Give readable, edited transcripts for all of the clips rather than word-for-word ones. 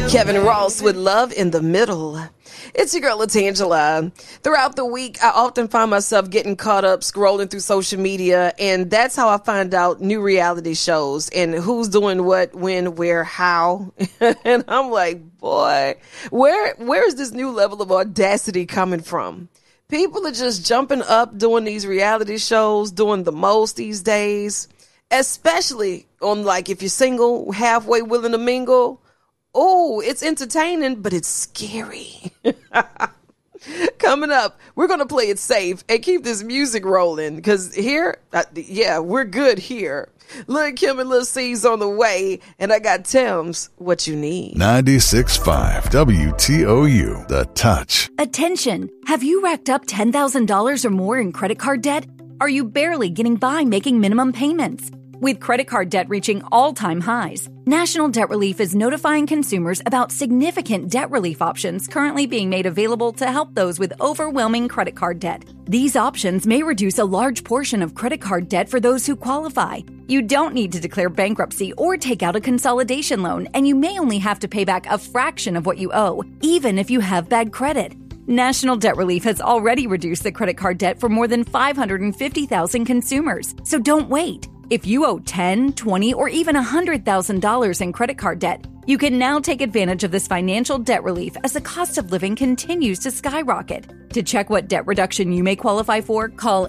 Kevin Ross with Love in the Middle. It's your girl, Latangela. Throughout the week, I often find myself getting caught up scrolling through social media, and that's how I find out new reality shows and who's doing what, when, where, how. And I'm like, boy, where is this new level of audacity coming from? People are just jumping up doing these reality shows, doing the most these days, especially on, like, if you're single, halfway willing to mingle. Oh, it's entertaining, but it's scary. Coming up, we're going to play it safe and keep this music rolling because here, we're good here. Lil' Kim and Lil' C's on the way, and I got Tim's What You Need. 96.5 WTOU, The Touch. Attention! Have you racked up $10,000 or more in credit card debt? Are you barely getting by making minimum payments? With credit card debt reaching all-time highs, National Debt Relief is notifying consumers about significant debt relief options currently being made available to help those with overwhelming credit card debt. These options may reduce a large portion of credit card debt for those who qualify. You don't need to declare bankruptcy or take out a consolidation loan, and you may only have to pay back a fraction of what you owe, even if you have bad credit. National Debt Relief has already reduced the credit card debt for more than 550,000 consumers, so don't wait. If you owe $10,000, $20,000, or even $100,000 in credit card debt, you can now take advantage of this financial debt relief as the cost of living continues to skyrocket. To check what debt reduction you may qualify for, call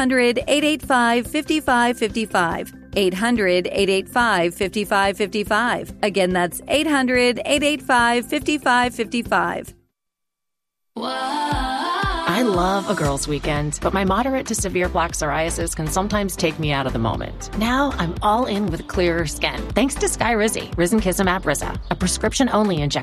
800-885-5555. 800-885-5555. Again, that's 800-885-5555. I love a girls' weekend, but my moderate to severe plaque psoriasis can sometimes take me out of the moment. Now I'm all in with clearer skin, thanks to Skyrizi, Risankizumab Rizza, a prescription-only injection